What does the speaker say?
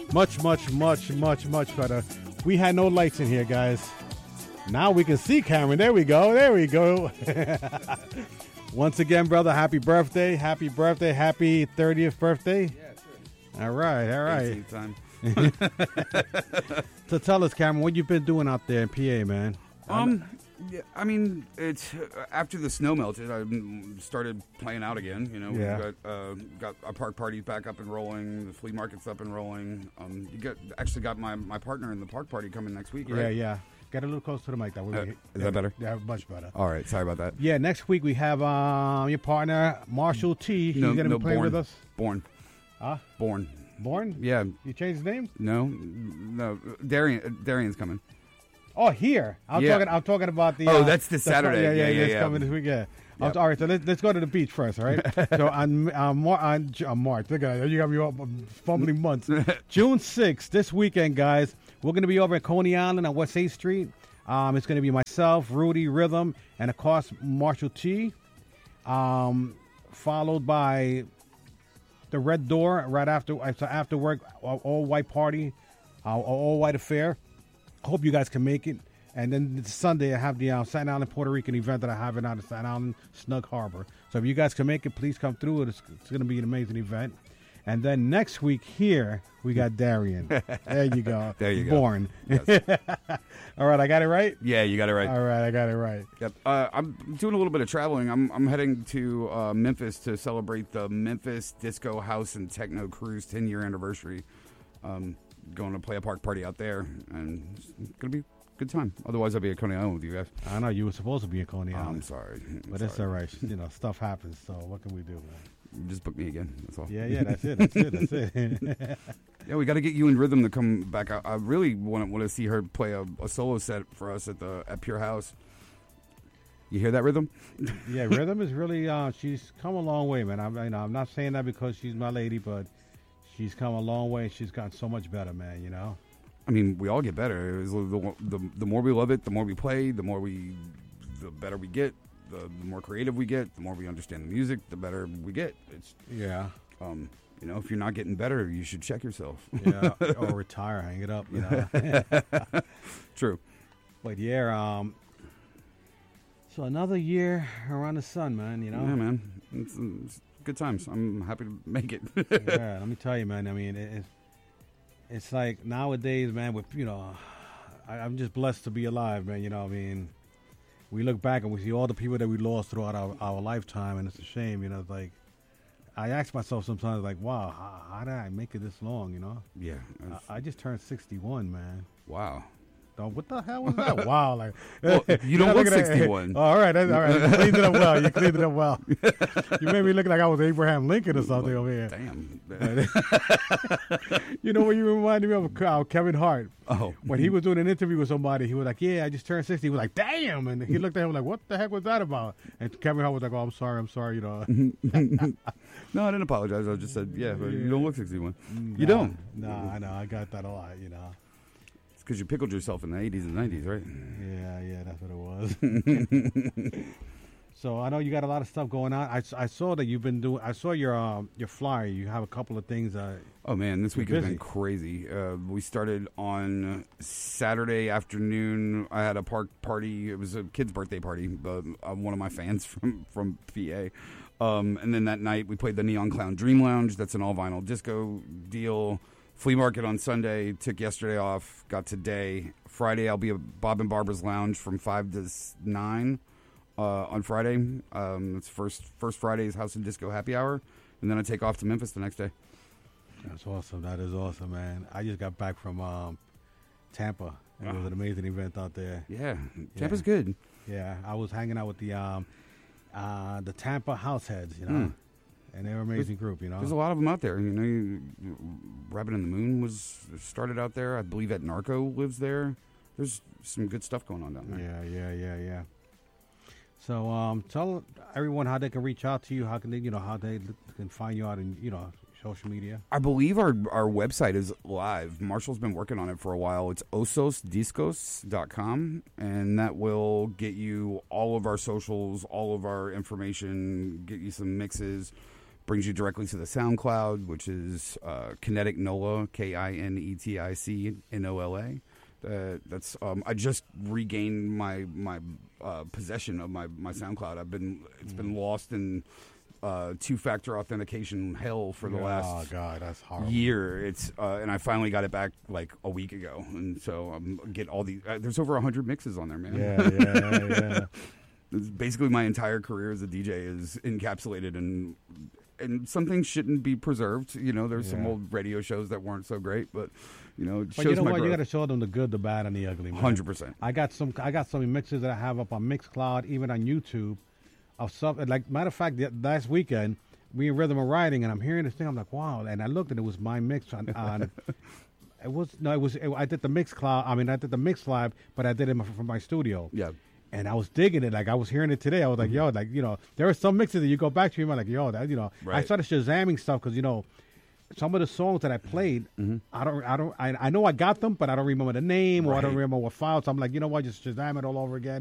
Much, much, much, much, much better. We had no lights in here, guys. Now we can see Cameron. There we go. There we go. Once again, brother, happy birthday. Happy birthday. Happy 30th birthday. Yeah, sure. All right. All right. Time. So tell us, Cameron, what you've been doing out there in PA, man? Yeah, I mean, it's after the snow melted, I started playing out again. You know, Yeah. we've got our park parties back up and rolling. The flea market's up and rolling. You got my partner in the park party coming next week, right? Yeah. Get a little close to the mic. Is that better? Yeah, much better. All right, sorry about that. Yeah, next week we have your partner, Marshall T. He's going to be playing with us. Born. Huh? Born. Born? Yeah. You changed his name? No. Darian's coming. Oh, here. I'm talking about the. That's this Saturday. Yeah. It's yeah. coming this weekend. Yep. All right, so let's go to the beach first, all right? So on March, look at that. You got me all fumbling months. June 6th, this weekend, guys, we're going to be over at Coney Island on West 8th Street. It's going to be myself, Rudy, Rhythm, and of course Marshall T. Followed by the Red Door right after work, all white party, all white affair. Hope you guys can make it. And then Sunday, I have the Staten Island, Puerto Rican event that I have out of Staten Island, Snug Harbor. So if you guys can make it, please come through. It's going to be an amazing event. And then next week here, we got Darian. There you go. There you go. Born. Yes. All right, I got it right? Yeah, you got it right. All right, I got it right. Yep. I'm doing a little bit of traveling. I'm heading to Memphis to celebrate the Memphis Disco House and Techno Cruise 10-year anniversary. Going to play a park party out there, and it's going to be a good time. Otherwise, I'll be at Coney Island with you guys. I know you were supposed to be in Coney Island. I'm sorry. But it's all right. You know, stuff happens, so what can we do, man? Just book me again. That's all. Yeah, that's it. Yeah, we got to get you in Rhythm to come back. I really want to see her play a solo set for us at Pure House. You hear that, Rhythm? Yeah, Rhythm is really she's come a long way, man. I'm not saying that because she's my lady, but she's come a long way. She's gotten so much better, man. You know. I mean, we all get better. The more we love it, the more we play, the better we get. The more creative we get, the more we understand the music, the better we get. It's you know, if you're not getting better, you should check yourself. Yeah, or retire, hang it up. You know. True. But yeah, so another year around the sun, man. You know. Yeah, man. It's good times. I'm happy to make it. Yeah, let me tell you, man. I mean, it's like nowadays, man. With I'm just blessed to be alive, man. You know, what I mean. We look back and we see all the people that we lost throughout our lifetime, and it's a shame, you know. It's like, I ask myself sometimes, like, wow, how did I make it this long, you know? Yeah. I just turned 61, man. Wow. What the hell was that? Wow. Like, well, you don't look 61. All right. All right. You cleaned it up well. You made me look like I was Abraham Lincoln or something over here. Damn. You know what you reminded me of? Kevin Hart. Oh. When he was doing an interview with somebody, he was like, yeah, I just turned 60. He was like, damn. And he looked at him like, what the heck was that about? And Kevin Hart was like, oh, I'm sorry, you know. No, I didn't apologize. I just said, yeah, but you don't look 61. You don't. Nah, I know. I got that a lot, you know. Because you pickled yourself in the 80s and 90s, right? Yeah, that's what it was. So I know you got a lot of stuff going on. I saw that you've been doing. I saw your flyer. You have a couple of things. Oh man, this week has busy. been crazy. We started on Saturday afternoon. I had a park party. It was a kid's birthday party. One of my fans from PA. And then that night we played the Neon Clown Dream Lounge. That's an all vinyl disco deal. Flea market on Sunday. Took yesterday off. Got today. Friday I'll be at Bob and Barbara's Lounge from 5 to 9 on Friday. It's first Friday's House and Disco Happy Hour, and then I take off to Memphis the next day. That's awesome. That is awesome, man. I just got back from Tampa. And it was an amazing event out there. Yeah, Tampa's good. Yeah, I was hanging out with the Tampa House Heads, you know. And they're an amazing group, you know. There's a lot of them out there. You know, Rabbit in the Moon was started out there. I believe Ed Narco lives there. There's some good stuff going on down there. Yeah. So tell everyone how they can reach out to you. How can they, how they can find you out in, social media. I believe our website is live. Marshall's been working on it for a while. It's ososdiscos.com, and that will get you all of our socials, all of our information, get you some mixes. brings you directly to the SoundCloud, which is Kinetic Nola, KINETICNOLA. That's I just regained my possession of my SoundCloud. It's been lost in two-factor authentication hell for the last that's horrible. year. It's and I finally got it back like a week ago, and so I'm getting all these. There's over 100 mixes on there, man. Yeah. Basically, my entire career as a DJ is encapsulated in. And some things shouldn't be preserved. You know, there's some old radio shows that weren't so great, but it But shows you know my what? growth. You got to show them the good, the bad, and the ugly. 100%. I got some mixes that I have up on Mixcloud, even on YouTube, of something. Like matter of fact, last weekend we in Rhythm of Riding, and I'm hearing this thing. I'm like, wow! And I looked, and it was my mix on. I did the Mixcloud. I mean, I did the Mix Live, but I did it from my studio. Yeah. And I was digging it. Like, I was hearing it today. I was like, yo, like, you know, there are some mixes that you go back to, you're like, yo, that, you know. I Right. started Shazamming stuff because, you know, some of the songs that I played, I know I got them, but I don't remember the name or I don't Right. remember what file. So I'm like, you know what, just Shazam it all over again.